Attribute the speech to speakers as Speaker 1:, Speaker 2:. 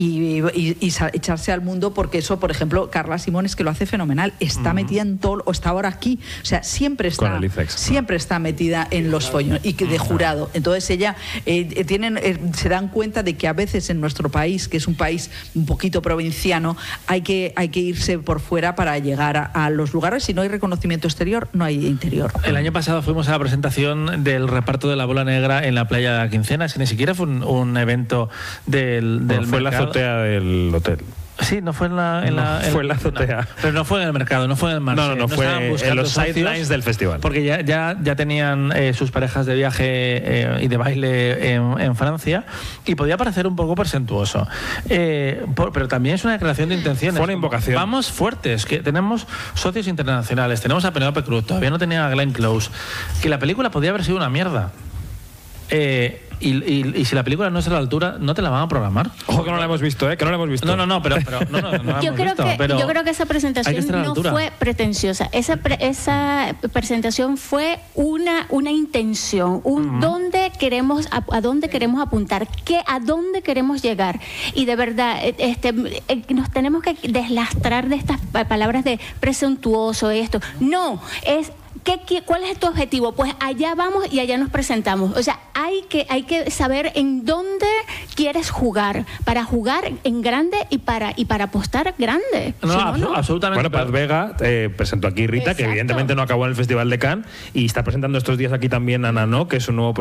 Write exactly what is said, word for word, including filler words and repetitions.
Speaker 1: Y, y, y echarse al mundo, porque eso, por ejemplo, Carla Simón es que lo hace fenomenal, está uh-huh. metida en todo, o está ahora aquí, o sea, siempre está siempre está metida en los follones y que de jurado. Entonces ella eh, tienen eh, se dan cuenta de que a veces en nuestro país, que es un país un poquito provinciano, hay que hay que irse por fuera para llegar a, a los lugares. Si no hay reconocimiento exterior, no hay interior.
Speaker 2: El año pasado fuimos a la presentación del reparto de La Bola Negra en la playa de la Quincena, si ni siquiera fue un, un evento del, del
Speaker 3: bueno, fue
Speaker 2: mercado.
Speaker 3: La azotea del hotel.
Speaker 2: Sí, no fue en la... En
Speaker 3: no,
Speaker 2: la en,
Speaker 3: fue en la azotea.
Speaker 2: No, pero no fue en el mercado, no fue en el Marché.
Speaker 3: No, no, no, no fue en los sidelines del festival.
Speaker 2: Porque ya, ya, ya tenían eh, sus parejas de viaje eh, y de baile en, en Francia, y podía parecer un poco presuntuoso. Eh, por, pero también es una declaración de intenciones.
Speaker 3: Fue una invocación.
Speaker 2: Vamos fuertes, que tenemos socios internacionales, tenemos a Penélope Cruz, todavía no tenía a Glenn Close, que la película podía haber sido una mierda. Eh... Y, y, y si la película no es a la altura, ¿no te la van a programar?
Speaker 3: Ojo que no la hemos visto, ¿eh? Que no la hemos visto.
Speaker 2: No, no, no, pero, pero no, no, no la
Speaker 4: yo,
Speaker 2: hemos
Speaker 4: creo
Speaker 2: visto,
Speaker 4: que,
Speaker 2: pero
Speaker 4: yo creo que esa presentación
Speaker 2: que
Speaker 4: no fue pretenciosa. Esa, pre, esa presentación fue una, una intención, un uh-huh. dónde queremos, a, a dónde queremos apuntar, qué, a dónde queremos llegar. Y de verdad, este, nos tenemos que deslastrar de estas palabras de presuntuoso, esto. No, es... ¿Qué, qué, ¿Cuál es tu objetivo? Pues allá vamos y allá nos presentamos. O sea, hay que, hay que saber en dónde quieres jugar, para jugar en grande y para, y para apostar grande.
Speaker 2: No,
Speaker 4: si no,
Speaker 2: abs
Speaker 4: no.
Speaker 2: absolutamente.
Speaker 3: Bueno, Paz Vega eh, presentó aquí Rita, Exacto. que evidentemente no acabó en el Festival de Cannes, y está presentando estos días aquí también Ana No, que es un nuevo